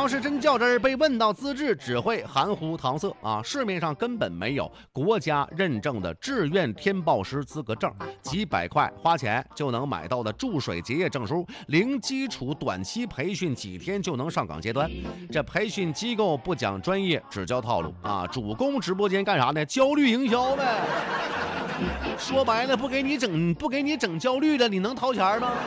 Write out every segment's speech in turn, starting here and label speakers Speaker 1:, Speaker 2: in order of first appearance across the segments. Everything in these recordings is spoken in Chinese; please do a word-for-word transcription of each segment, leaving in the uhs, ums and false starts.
Speaker 1: 要是真较真儿，被问到资质，只会含糊搪塞啊！市面上根本没有国家认证的志愿填报师资格证，几百块花钱就能买到的注水结业证书，零基础短期培训几天就能上岗阶段。这培训机构不讲专业，只教套路啊！主攻直播间干啥呢？焦虑营销呗。说白了，不给你整，不给你整焦虑的，你能掏钱吗？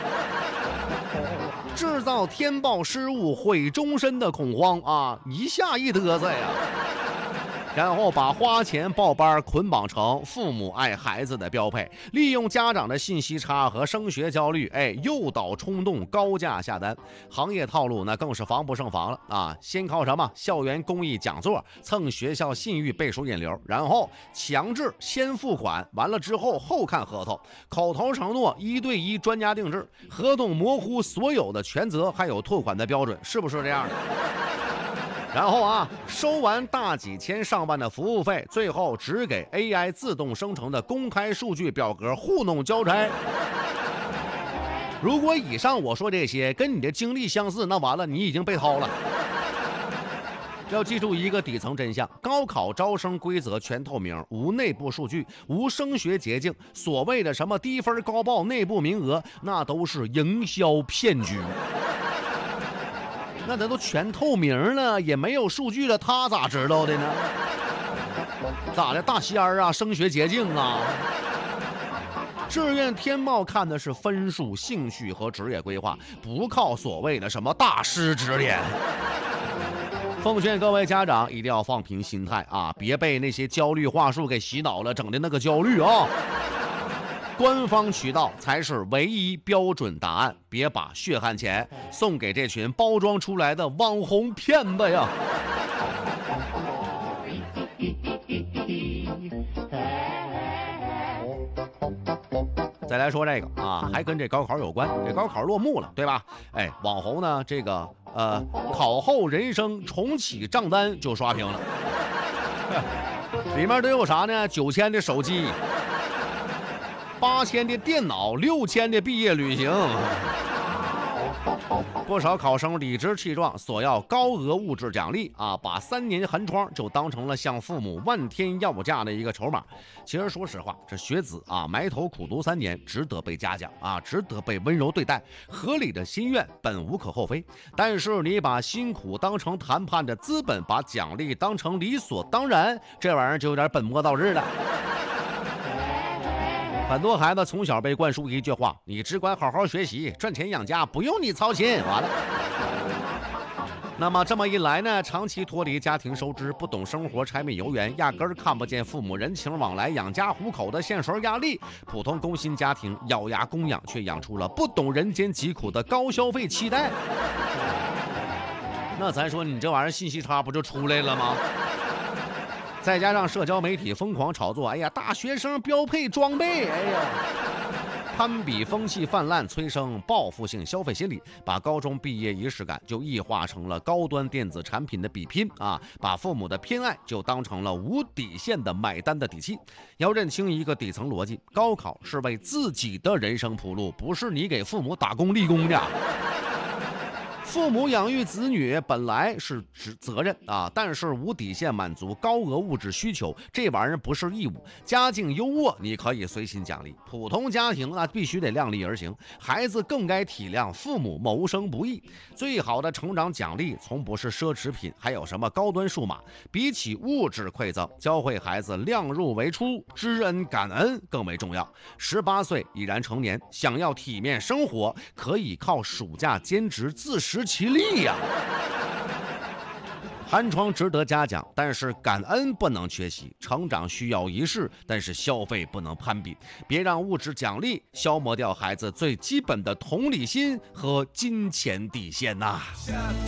Speaker 1: 制造填报失误，毁终身的恐慌啊！一下一嘚瑟呀。然后把花钱报班捆绑成父母爱孩子的标配，利用家长的信息差和升学焦虑，哎，诱导冲动高价下单。行业套路那更是防不胜防了啊！先靠什么校园公益讲座蹭学校信誉背书引流，然后强制先付款，完了之后后看合同，口头承诺一对一专家定制，合同模糊所有的权责，还有退款的标准，是不是这样的？然后啊，收完大几千上万的服务费，最后只给 A I 自动生成的公开数据表格糊弄交差。如果以上我说这些跟你的经历相似，那完了，你已经被掏了。要记住一个底层真相：高考招生规则全透明，无内部数据，无升学捷径。所谓的什么低分高报、内部名额，那都是营销骗局。那咱都全透明了，也没有数据了，他咋知道的呢？咋的，大仙儿啊，升学捷径啊？志愿填报看的是分数、兴趣和职业规划，不靠所谓的什么大师指点。奉劝各位家长一定要放平心态啊，别被那些焦虑话术给洗脑了，整的那个焦虑啊。官方渠道才是唯一标准答案，别把血汗钱送给这群包装出来的网红骗子呀！再来说这个啊，还跟这高考有关，这高考落幕了，对吧？哎，网红呢，这个呃，考后人生重启账单就刷屏了，里面都有啥呢？九千的手机。八千的电脑，六千的毕业旅行。不少考生理直气壮，索要高额物质奖励啊，把三年寒窗就当成了向父母万天要价的一个筹码。其实说实话，这学子啊埋头苦读三年，值得被嘉奖啊，值得被温柔对待，合理的心愿本无可厚非。但是你把辛苦当成谈判的资本，把奖励当成理所当然，这玩意儿就有点本末倒置了。很多孩子从小被灌输一句话：你只管好好学习，赚钱养家，不用你操心。完了，那么这么一来呢，长期脱离家庭收支，不懂生活，柴米油盐，压根儿看不见父母人情往来，养家糊口的现实压力。普通工薪家庭咬牙供养，却养出了不懂人间疾苦的高消费期待。那咱说，你这玩意儿信息差不就出来了吗？再加上社交媒体疯狂炒作，哎呀，大学生标配装备，哎呀，攀比风气泛滥，催生报复性消费心理，把高中毕业仪式感就异化成了高端电子产品的比拼啊，把父母的偏爱就当成了无底线的买单的底气。要认清一个底层逻辑：高考是为自己的人生铺路，不是你给父母打工立功的。父母养育子女本来是责任啊，但是无底线满足高额物质需求，这玩意儿不是义务。家境优渥你可以随心奖励，普通家庭那必须得量力而行。孩子更该体谅父母谋生不易。最好的成长奖励从不是奢侈品，还有什么高端数码？比起物质馈赠，教会孩子量入为出，知恩感恩更为重要。十八岁已然成年，想要体面生活，可以靠暑假兼职自食其力呀、寒窗值得嘉奖，但是感恩不能缺席。成长需要仪式，但是消费不能攀比。别让物质奖励消磨掉孩子最基本的同理心和金钱底线呐、啊。